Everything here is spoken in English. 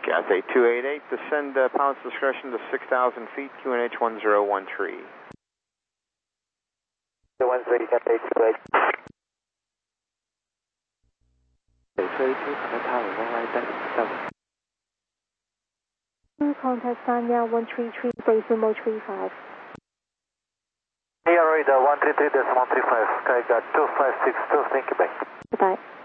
Cathay 288, descend pilot's discretion to 6,000 feet, QNH 1013. 13, Cathay 288. Contact Sanya 133, base remote 35. Hey, Arroyo 133.35, Skyguard 2562, thank you, bye. Goodbye.